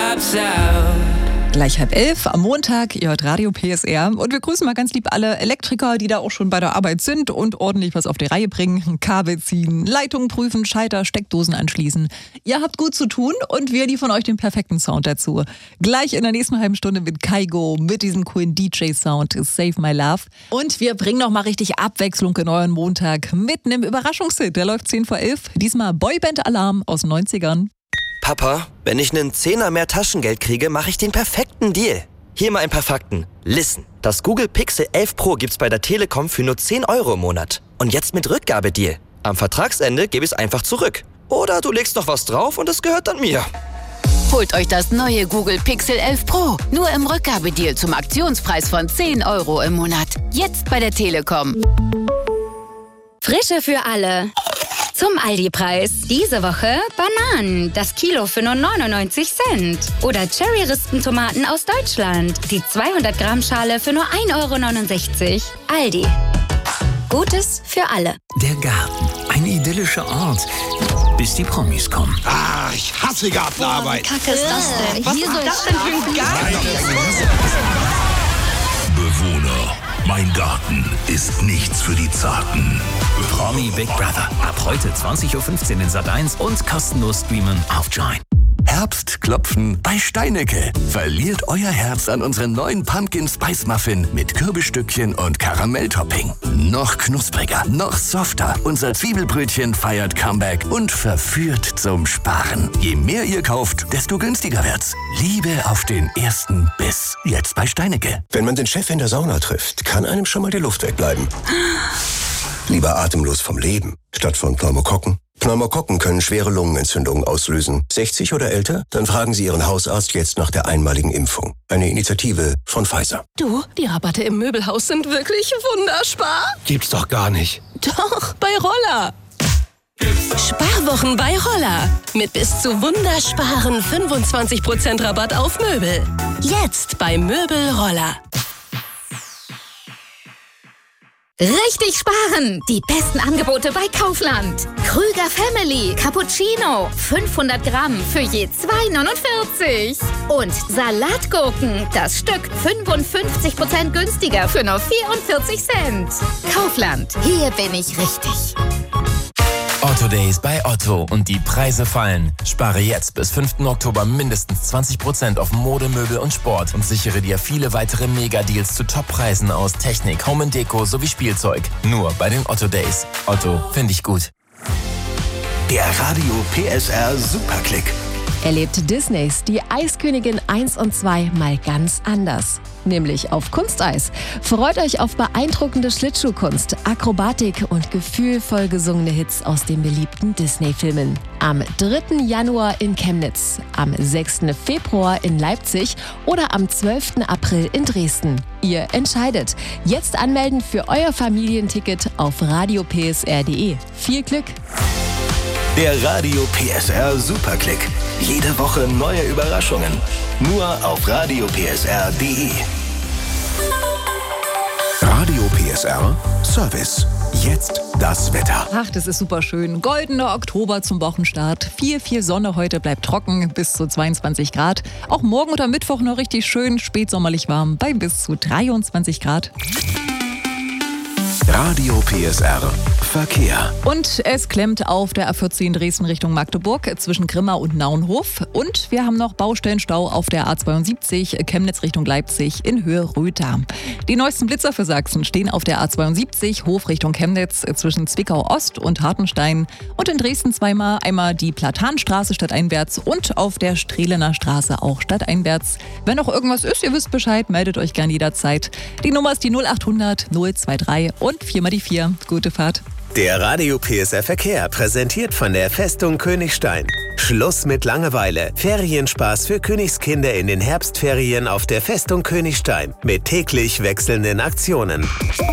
pops out. Gleich 10:30 am Montag, ihr hört Radio PSR und wir grüßen mal ganz lieb alle Elektriker, die da auch schon bei der Arbeit sind und ordentlich was auf die Reihe bringen. Kabel ziehen, Leitungen prüfen, Schalter, Steckdosen anschließen. Ihr habt gut zu tun und wir liefern euch den perfekten Sound dazu. Gleich in der nächsten halben Stunde mit Kaigo, mit diesem coolen DJ-Sound Save My Love. Und wir bringen noch mal richtig Abwechslung in euren Montag mit einem Überraschungshit. Der läuft 10:10. Diesmal Boyband-Alarm aus den 90ern. Papa, wenn ich einen Zehner mehr Taschengeld kriege, mache ich den perfekten Deal. Hier mal ein paar Fakten. Listen, das Google Pixel 11 Pro gibt's bei der Telekom für nur 10 € im Monat. Und jetzt mit Rückgabedeal. Am Vertragsende gebe ich es einfach zurück. Oder du legst noch was drauf und es gehört dann mir. Holt euch das neue Google Pixel 11 Pro. Nur im Rückgabedeal zum Aktionspreis von 10 € im Monat. Jetzt bei der Telekom. Frische für alle. Zum Aldi-Preis. Diese Woche Bananen. Das Kilo für nur 99 Cent. Oder Cherry-Rispentomaten aus Deutschland. Die 200 Gramm Schale für nur 1,69 €. Aldi. Gutes für alle. Der Garten. Ein idyllischer Ort. Bis die Promis kommen. Ah, ich hasse Gartenarbeit. Kacke ist das denn? Was Hier ist soll das denn für ein Garten? Bewohner, mein Garten ist nichts für die Zarten. Promi Big Brother. Ab heute 20:15 Uhr in Sat.1 und kostenlos streamen auf Join. Herbstklopfen bei Steinecke. Verliert euer Herz an unseren neuen Pumpkin Spice Muffin mit Kürbisstückchen und Karamelltopping. Noch knuspriger, noch softer. Unser Zwiebelbrötchen feiert Comeback und verführt zum Sparen. Je mehr ihr kauft, desto günstiger wird's. Liebe auf den ersten Biss. Jetzt bei Steinecke. Wenn man den Chef in der Sauna trifft, kann einem schon mal die Luft wegbleiben. Lieber atemlos vom Leben, statt von Pneumokokken. Pneumokokken können schwere Lungenentzündungen auslösen. 60 oder älter? Dann fragen Sie Ihren Hausarzt jetzt nach der einmaligen Impfung. Eine Initiative von Pfizer. Du, die Rabatte im Möbelhaus sind wirklich wunderspar. Gibt's doch gar nicht. Doch, bei Roller. Sparwochen bei Roller. Mit bis zu wundersparen 25% Rabatt auf Möbel. Jetzt bei Möbel Roller. Richtig sparen! Die besten Angebote bei Kaufland. Krüger Family Cappuccino 500 Gramm für je 2,49 €. Und Salatgurken, das Stück 55% günstiger für nur 44 Cent. Kaufland, hier bin ich richtig. Otto Days bei Otto und die Preise fallen. Spare jetzt bis 5. Oktober mindestens 20% auf Mode, Möbel und Sport und sichere dir viele weitere Mega-Deals zu Top-Preisen aus Technik, Home & Deko sowie Spielzeug. Nur bei den Otto Days. Otto, finde ich gut. Der Radio PSR Superklick. Erlebt Disneys Die Eiskönigin 1 und 2 mal ganz anders. Nämlich auf Kunsteis. Freut euch auf beeindruckende Schlittschuhkunst, Akrobatik und gefühlvoll gesungene Hits aus den beliebten Disney-Filmen. Am 3. Januar in Chemnitz, am 6. Februar in Leipzig oder am 12. April in Dresden. Ihr entscheidet. Jetzt anmelden für euer Familienticket auf radiopsr.de. Viel Glück! Der Radio PSR Superklick. Jede Woche neue Überraschungen. Nur auf radiopsr.de. Radio PSR Service. Jetzt das Wetter. Ach, das ist super schön. Goldener Oktober zum Wochenstart. Viel Sonne heute, bleibt trocken, bis zu 22 Grad. Auch morgen oder Mittwoch noch richtig schön, spätsommerlich warm, bei bis zu 23 Grad. Radio PSR Verkehr. Und es klemmt auf der A14 Dresden Richtung Magdeburg zwischen Grimma und Naunhof. Und wir haben noch Baustellenstau auf der A72 Chemnitz Richtung Leipzig in Höhe Röther. Die neuesten Blitzer für Sachsen stehen auf der A72 Hof Richtung Chemnitz zwischen Zwickau Ost und Hartenstein. Und in Dresden zweimal, einmal die Platanstraße stadteinwärts und auf der Strehlener Straße auch stadteinwärts. Wenn noch irgendwas ist, ihr wisst Bescheid, meldet euch gern jederzeit. Die Nummer ist die 0800 023 und 4 die 4. Gute Fahrt. Der Radio PSR Verkehr, präsentiert von der Festung Königstein. Schluss mit Langeweile. Ferienspaß für Königskinder in den Herbstferien auf der Festung Königstein mit täglich wechselnden Aktionen.